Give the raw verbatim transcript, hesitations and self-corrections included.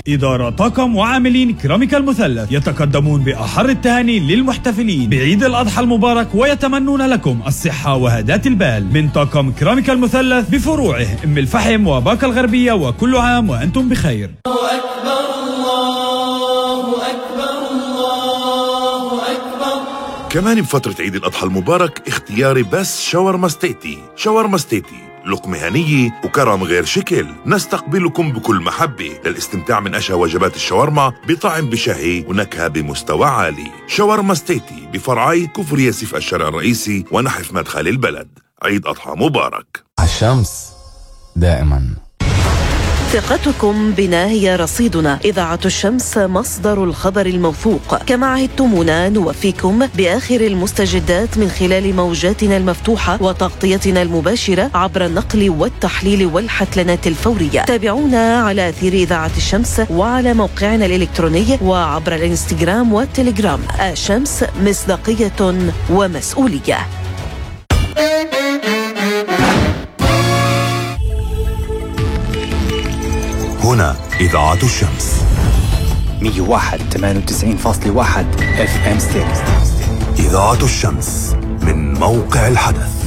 إدارة طاقم وعاملين كراميكا المثلث يتقدمون بأحر التهاني للمحتفلين بعيد الأضحى المبارك، ويتمنون لكم الصحة وهداة البال من طاقم كراميكا المثلث بفروعه أم الفحم وباقة الغربية، وكل عام وأنتم بخير. الله أكبر، الله أكبر، الله أكبر. كمان بفترة عيد الأضحى المبارك اختياري بس شاورما ستيتي. شاورما ستيتي لقمة هنية وكرم غير شكل. نستقبلكم بكل محبة للاستمتاع من أشهى وجبات الشاورما بطعم بشهي ونكهة بمستوى عالي. شاورما ستيتي بفرعي كفر ياسف الشارع الرئيسي ونحف مدخل البلد. عيد أضحى مبارك. الشمس دائما. ثقتكم بنا هي رصيدنا. إذاعة الشمس مصدر الخبر الموثوق. كما عهدتمونا نوفيكم بآخر المستجدات من خلال موجاتنا المفتوحة وتغطيتنا المباشرة عبر النقل والتحليل والحتلنات الفورية. تابعونا على أثير إذاعة الشمس وعلى موقعنا الإلكتروني وعبر الانستغرام والتليجرام. الشمس مصداقية ومسؤولية. هنا إذاعة الشمس مية وواحد ثمانية وتسعين فاصلة واحد اف ام ستيريو. إذاعة الشمس من موقع الحدث.